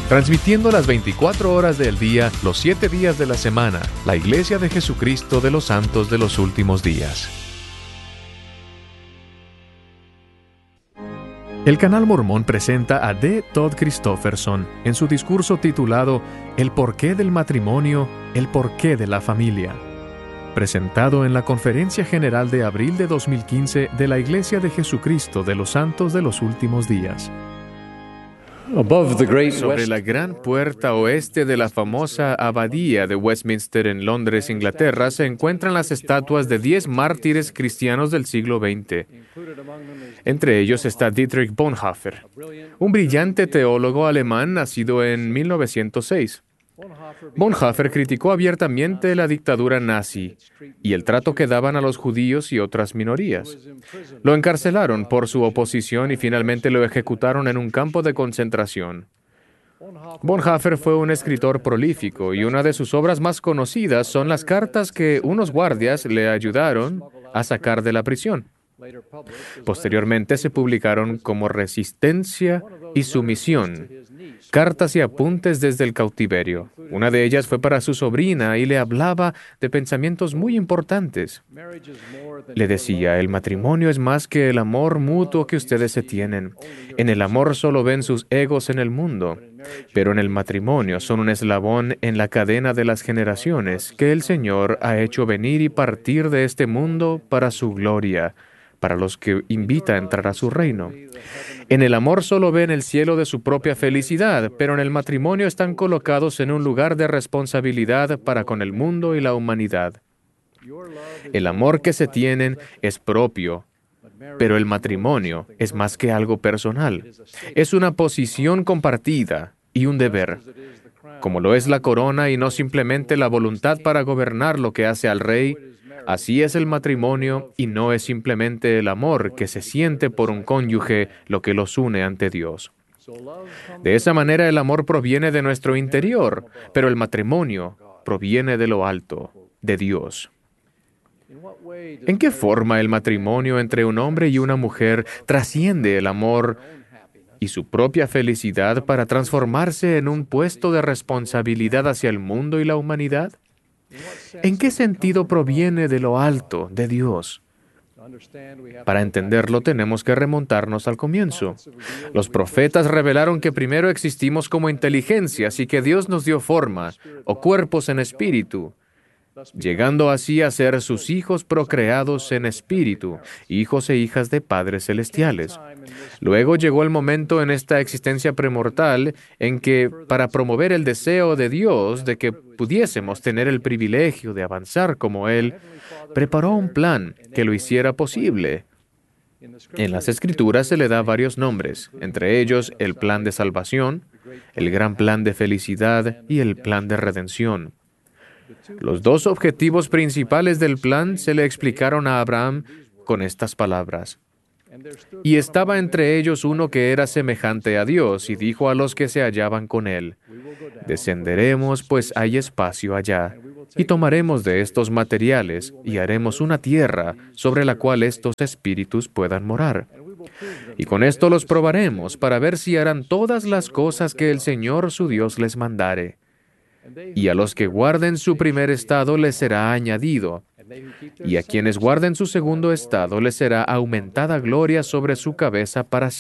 Transmitiendo las 24 horas del día, los 7 días de la semana, la Iglesia de Jesucristo de los Santos de los Últimos Días. El Canal Mormón presenta a D. Todd Christofferson en su discurso titulado El porqué del matrimonio, el porqué de la familia, presentado en la Conferencia General de abril de 2015 de la Iglesia de Jesucristo de los Santos de los Últimos Días. Sobre la gran puerta oeste de la famosa abadía de Westminster en Londres, Inglaterra, se encuentran las estatuas de 10 mártires cristianos del siglo XX. Entre ellos está Dietrich Bonhoeffer, un brillante teólogo alemán nacido en 1906. Bonhoeffer criticó abiertamente la dictadura nazi y el trato que daban a los judíos y otras minorías. Lo encarcelaron por su oposición y finalmente lo ejecutaron en un campo de concentración. Bonhoeffer fue un escritor prolífico y una de sus obras más conocidas son las cartas que unos guardias le ayudaron a sacar de la prisión. Posteriormente se publicaron como Resistencia y Sumisión, cartas y apuntes desde el cautiverio. Una de ellas fue para su sobrina y le hablaba de pensamientos muy importantes. Le decía, el matrimonio es más que el amor mutuo que ustedes se tienen. En el amor solo ven sus egos en el mundo, pero en el matrimonio son un eslabón en la cadena de las generaciones que el Señor ha hecho venir y partir de este mundo para su gloria, para los que invita a entrar a su reino. En el amor solo ven el cielo de su propia felicidad, pero en el matrimonio están colocados en un lugar de responsabilidad para con el mundo y la humanidad. El amor que se tienen es propio, pero el matrimonio es más que algo personal. Es una posición compartida y un deber, como lo es la corona y no simplemente la voluntad para gobernar lo que hace al rey. Así es el matrimonio y no es simplemente el amor que se siente por un cónyuge lo que los une ante Dios. De esa manera el amor proviene de nuestro interior, pero el matrimonio proviene de lo alto, de Dios. ¿En qué forma el matrimonio entre un hombre y una mujer trasciende el amor y su propia felicidad para transformarse en un puesto de responsabilidad hacia el mundo y la humanidad? ¿En qué sentido proviene de lo alto, de Dios? Para entenderlo tenemos que remontarnos al comienzo. Los profetas revelaron que primero existimos como inteligencias y que Dios nos dio forma, o cuerpos en espíritu, llegando así a ser sus hijos procreados en espíritu, hijos e hijas de padres celestiales. Luego llegó el momento en esta existencia premortal en que, para promover el deseo de Dios de que pudiésemos tener el privilegio de avanzar como Él, preparó un plan que lo hiciera posible. En las Escrituras se le da varios nombres, entre ellos el plan de salvación, el gran plan de felicidad y el plan de redención. Los dos objetivos principales del plan se le explicaron a Abraham con estas palabras. Y estaba entre ellos uno que era semejante a Dios, y dijo a los que se hallaban con él, descenderemos, pues hay espacio allá, y tomaremos de estos materiales, y haremos una tierra sobre la cual estos espíritus puedan morar. Y con esto los probaremos, para ver si harán todas las cosas que el Señor su Dios les mandare. Y a los que guarden su primer estado les será añadido, y a quienes guarden su segundo estado les será aumentada gloria sobre su cabeza para